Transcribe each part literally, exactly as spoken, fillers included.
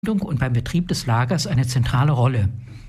und beim Betrieb des Lagers eine zentrale Rolle.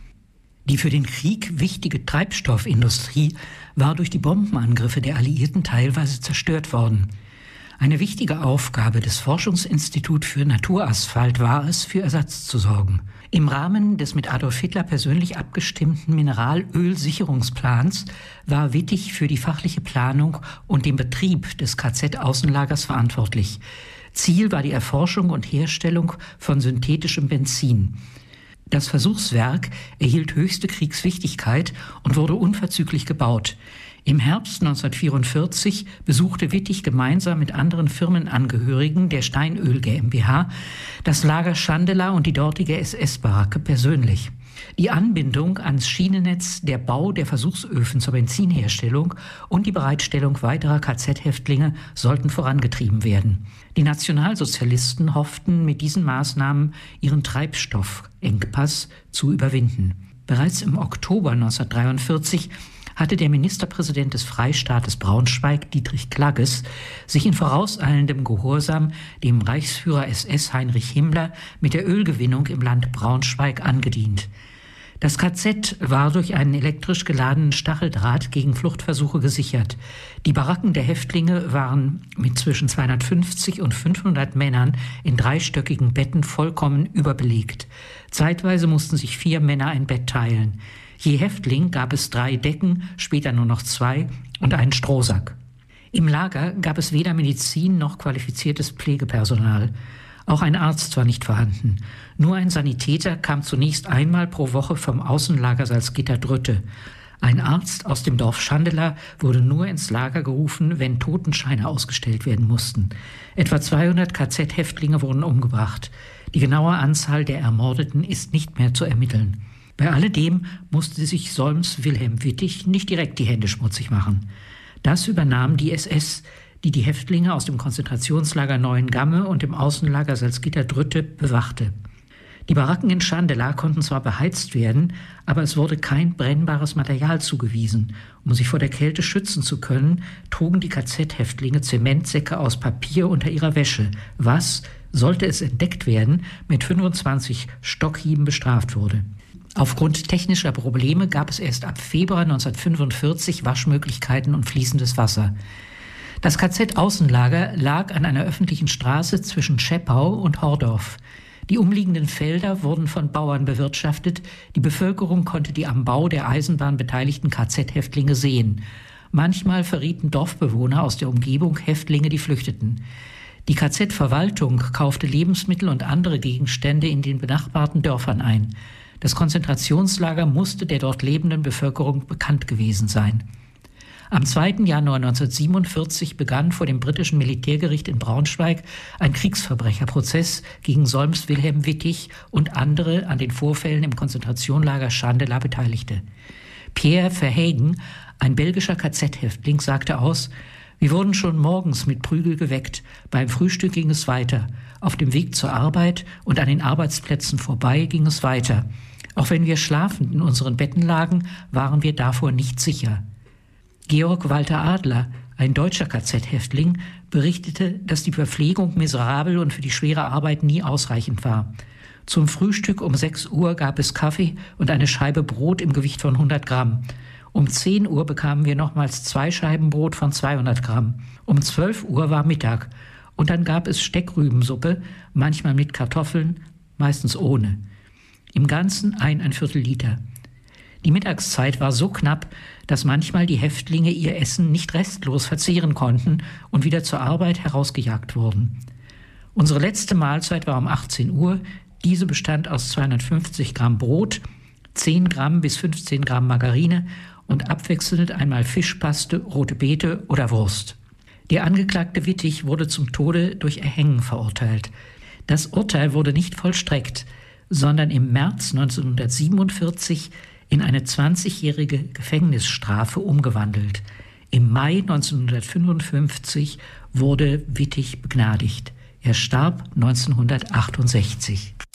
Die für den Krieg wichtige Treibstoffindustrie war durch die Bombenangriffe der Alliierten teilweise zerstört worden. Eine wichtige Aufgabe des Forschungsinstituts für Naturasphalt war es, für Ersatz zu sorgen. Im Rahmen des mit Adolf Hitler persönlich abgestimmten Mineralölsicherungsplans war Wittig für die fachliche Planung und den Betrieb des K Z-Außenlagers verantwortlich. Ziel war die Erforschung und Herstellung von synthetischem Benzin. Das Versuchswerk erhielt höchste Kriegswichtigkeit und wurde unverzüglich gebaut. Im Herbst neunzehnhundertvierundvierzig besuchte Wittig gemeinsam mit anderen Firmenangehörigen der Steinöl GmbH das Lager Schandela und die dortige S S-Baracke persönlich. Die Anbindung ans Schienennetz, der Bau der Versuchsöfen zur Benzinherstellung und die Bereitstellung weiterer K Z-Häftlinge sollten vorangetrieben werden. Die Nationalsozialisten hofften, mit diesen Maßnahmen ihren Treibstoffengpass zu überwinden. Bereits im Oktober neunzehnhundertdreiundvierzig hatte der Ministerpräsident des Freistaates Braunschweig, Dietrich Klagges, sich in vorauseilendem Gehorsam dem Reichsführer S S Heinrich Himmler mit der Ölgewinnung im Land Braunschweig angedient. Das K Z war durch einen elektrisch geladenen Stacheldraht gegen Fluchtversuche gesichert. Die Baracken der Häftlinge waren mit zwischen zweihundertfünfzig und fünfhundert Männern in dreistöckigen Betten vollkommen überbelegt. Zeitweise mussten sich vier Männer ein Bett teilen. Je Häftling gab es drei Decken, später nur noch zwei und einen Strohsack. Im Lager gab es weder Medizin noch qualifiziertes Pflegepersonal. Auch ein Arzt war nicht vorhanden. Nur ein Sanitäter kam zunächst einmal pro Woche vom Außenlager Salzgitter-Drütte. Ein Arzt aus dem Dorf Schandela wurde nur ins Lager gerufen, wenn Totenscheine ausgestellt werden mussten. Etwa zweihundert K Z-Häftlinge wurden umgebracht. Die genaue Anzahl der Ermordeten ist nicht mehr zu ermitteln. Bei alledem musste sich Solms Wilhelm Wittig nicht direkt die Hände schmutzig machen. Das übernahm die S S, die die Häftlinge aus dem Konzentrationslager Neuengamme und dem Außenlager Salzgitter-Drütte bewachte. Die Baracken in Schandela konnten zwar beheizt werden, aber es wurde kein brennbares Material zugewiesen. Um sich vor der Kälte schützen zu können, trugen die K Z-Häftlinge Zementsäcke aus Papier unter ihrer Wäsche, was, sollte es entdeckt werden, mit fünfundzwanzig Stockhieben bestraft wurde. Aufgrund technischer Probleme gab es erst ab Februar neunzehnhundertfünfundvierzig Waschmöglichkeiten und fließendes Wasser. Das K Z-Außenlager lag an einer öffentlichen Straße zwischen Scheppau und Hordorf. Die umliegenden Felder wurden von Bauern bewirtschaftet. Die Bevölkerung konnte die am Bau der Eisenbahn beteiligten K Z-Häftlinge sehen. Manchmal verrieten Dorfbewohner aus der Umgebung Häftlinge, die flüchteten. Die K Z-Verwaltung kaufte Lebensmittel und andere Gegenstände in den benachbarten Dörfern ein. Das Konzentrationslager musste der dort lebenden Bevölkerung bekannt gewesen sein. Am zweiten Januar neunzehnhundertsiebenundvierzig begann vor dem britischen Militärgericht in Braunschweig ein Kriegsverbrecherprozess gegen Solms Wilhelm Wittig und andere an den Vorfällen im Konzentrationslager Schandela Beteiligte. Pierre Verhaegen, ein belgischer K Z-Häftling, sagte aus: Wir wurden schon morgens mit Prügel geweckt. Beim Frühstück ging es weiter. Auf dem Weg zur Arbeit und an den Arbeitsplätzen vorbei ging es weiter. Auch wenn wir schlafend in unseren Betten lagen, waren wir davor nicht sicher. Georg Walter Adler, ein deutscher K Z-Häftling, berichtete, dass die Verpflegung miserabel und für die schwere Arbeit nie ausreichend war. Zum Frühstück um sechs Uhr gab es Kaffee und eine Scheibe Brot im Gewicht von hundert Gramm. Um zehn Uhr bekamen wir nochmals zwei Scheiben Brot von zweihundert Gramm. Um zwölf Uhr war Mittag. Und dann gab es Steckrübensuppe, manchmal mit Kartoffeln, meistens ohne. Im Ganzen ein, ein Viertel Liter. Die Mittagszeit war so knapp, dass manchmal die Häftlinge ihr Essen nicht restlos verzehren konnten und wieder zur Arbeit herausgejagt wurden. Unsere letzte Mahlzeit war um achtzehn Uhr. Diese bestand aus zweihundertfünfzig Gramm Brot, zehn Gramm bis fünfzehn Gramm Margarine und abwechselnd einmal Fischpaste, rote Beete oder Wurst. Der Angeklagte Wittig wurde zum Tode durch Erhängen verurteilt. Das Urteil wurde nicht vollstreckt, sondern im März neunzehnhundertsiebenundvierzig in eine zwanzigjährige Gefängnisstrafe umgewandelt. Im Mai neunzehnhundertfünfundfünfzig wurde Wittig begnadigt. Er starb neunzehnhundertachtundsechzig.